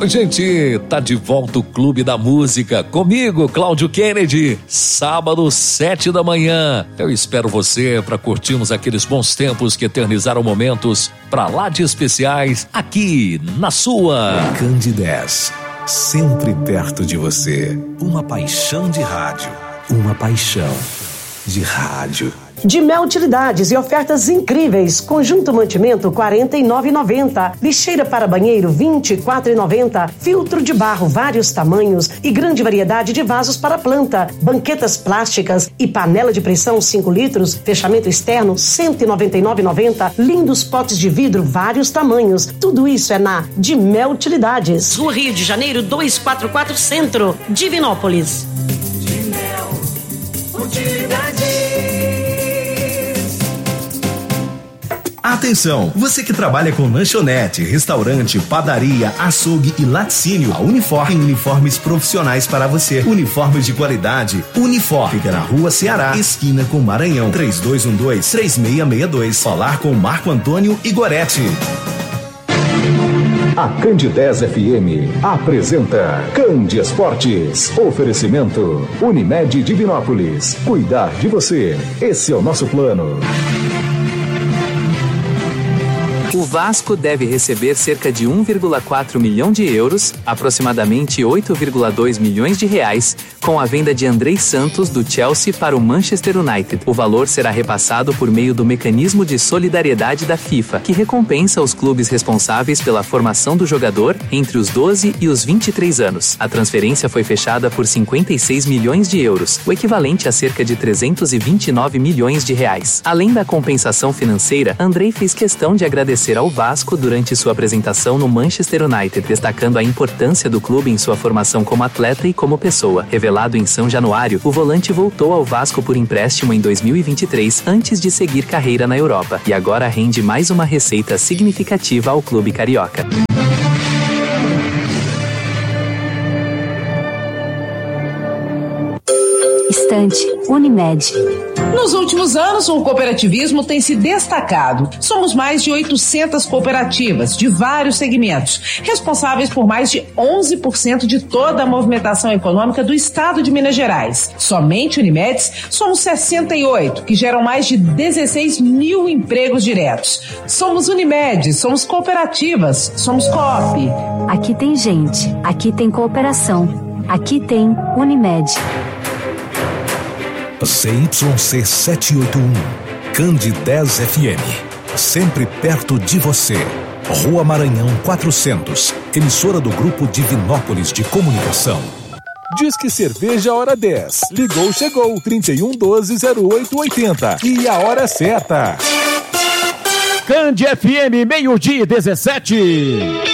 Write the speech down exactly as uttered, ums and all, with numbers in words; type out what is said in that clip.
Oi, gente, tá de volta o Clube da Música, comigo, Cláudio Kennedy, sábado, sete da manhã. Eu espero você para curtirmos aqueles bons tempos que eternizaram momentos pra lá de especiais, aqui na sua Candidez, sempre perto de você. Uma paixão de rádio, uma paixão de rádio. De Mel Utilidades e ofertas incríveis. Conjunto mantimento quarenta e nove reais e noventa centavos. Lixeira para banheiro vinte e quatro reais e noventa centavos. Filtro de barro vários tamanhos e grande variedade de vasos para planta. Banquetas plásticas e panela de pressão cinco litros. Fechamento externo cento e noventa e nove reais e noventa centavos. Lindos potes de vidro vários tamanhos. Tudo isso é na De Mel Utilidades. Rua Rio de Janeiro duzentos e quarenta e quatro Centro, Divinópolis. De Mel Utilidades. Atenção, você que trabalha com lanchonete, restaurante, padaria, açougue e laticínio, a Unifor tem uniformes profissionais para você. Uniformes de qualidade. Unifor fica na Rua Ceará, esquina com Maranhão, três dois um dois, três seis seis dois. Falar com Marco Antônio Igoretti. A Candidez F M apresenta Candi Esportes. Oferecimento Unimed Divinópolis. Cuidar de você. Esse é o nosso plano. O Vasco deve receber cerca de um vírgula quatro milhão de euros, aproximadamente oito vírgula dois milhões de reais, com a venda de Andrei Santos do Chelsea para o Manchester United. O valor será repassado por meio do mecanismo de solidariedade da FIFA, que recompensa os clubes responsáveis pela formação do jogador entre os doze e os vinte e três anos. A transferência foi fechada por cinquenta e seis milhões de euros, o equivalente a cerca de trezentos e vinte e nove milhões de reais. Além da compensação financeira, Andrei fez questão de agradecer ao Vasco durante sua apresentação no Manchester United, destacando a importância do clube em sua formação como atleta e como pessoa. Revelado em São Januário, o volante voltou ao Vasco por empréstimo em dois mil e vinte e três, antes de seguir carreira na Europa, e agora rende mais uma receita significativa ao clube carioca. Estante Unimed. Nos últimos anos, o cooperativismo tem se destacado. Somos mais de oitocentas cooperativas de vários segmentos, responsáveis por mais de onze por cento de toda a movimentação econômica do estado de Minas Gerais. Somente Unimedes, somos sessenta e oito, que geram mais de dezesseis mil empregos diretos. Somos Unimed, somos cooperativas, somos Coop. Aqui tem gente, aqui tem cooperação, aqui tem Unimed. C Y C setecentos e oitenta e um, Candidez F M, sempre perto de você. Rua Maranhão quatrocentos, emissora do Grupo Divinópolis de Comunicação. Diz que cerveja hora dez. Ligou, chegou, trinta e um, doze, zero oito, oitenta. E a hora certa. Candi F M, meio-dia dezessete.